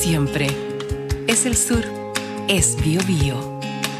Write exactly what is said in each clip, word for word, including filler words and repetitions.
siempre. Es el sur, es Bío Bío.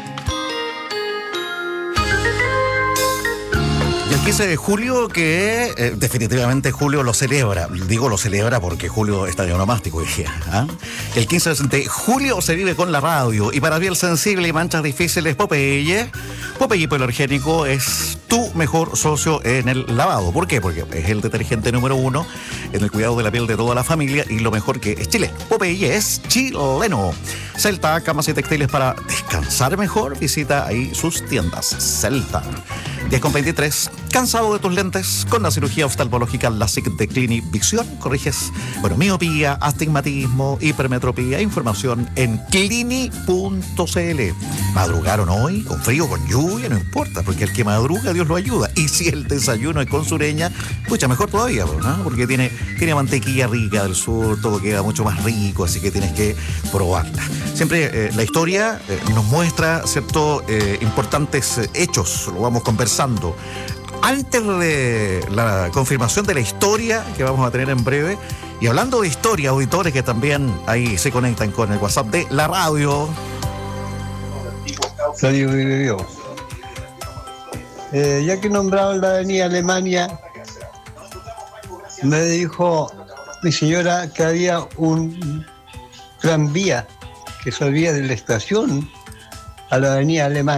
Y el quince de julio, que eh, definitivamente Julio lo celebra. Digo lo celebra porque Julio está de onomástico hoy día. ¿eh? El quince de julio se vive con la radio. Y para piel sensible y manchas difíciles, Popeye. Popeye Hipoalergénico es tu mejor socio en el lavado. ¿Por qué? Porque es el detergente número uno en el cuidado de la piel de toda la familia y lo mejor que es chileno. Popeye es chileno. Celta, camas y textiles para descansar mejor. Visita ahí sus tiendas. Celta. diez con veintitrés. ¿Cansado de tus lentes? Con la cirugía oftalmológica LASIK de Clinic Visión corriges, bueno, miopía, astigmatismo, hipermetropía. Información en clini punto cl. ¿Madrugaron hoy? ¿Con frío, con lluvia? No importa, porque el que madruga, Dios lo ayuda. Y si el desayuno es con sureña, pucha, mejor todavía, ¿no? Porque tiene, tiene mantequilla rica del sur, todo queda mucho más rico, así que tienes que probarla. Siempre eh, la historia eh, nos muestra, ¿cierto?, eh, importantes eh, hechos, lo vamos conversando. Antes de la confirmación de la historia que vamos a tener en breve, y hablando de historia, auditores que también ahí se conectan con el WhatsApp de la radio. Radio Vivió. Eh, ya que nombraron la avenida Alemania, me dijo mi señora que había un tranvía que salía de la estación a la avenida Alemania.